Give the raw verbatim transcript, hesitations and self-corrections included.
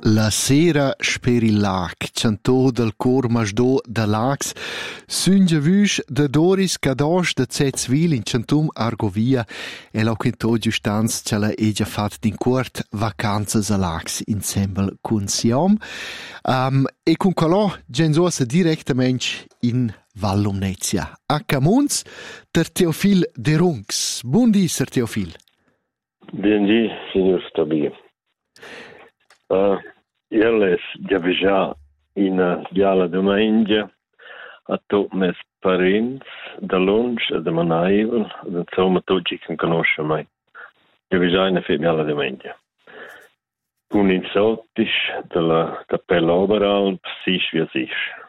La sera speri lac, chantò del cor masdò de lacs, sünge vüsch de Doris Cadosch de Zetzwil in chantum Argovia e l'ho quintò giustanz ce l'ha egia fat din cuort vacanzas a lacs insembel cun siom. Um, e cun calò gensosa directamente in Vallumnezia. A Camuns, ter Teofil de Rungs. Buondì, Sir Teofil. Buondì, signor Stabia. Uh, io les già in uh, Viala Domenica a tutti mes parents da lunch e da manaivel ed insomma tutti che conoscono mai. Io già in Viala Domenica. Un in sottisch della Cappella Oberalp, sich wie sich.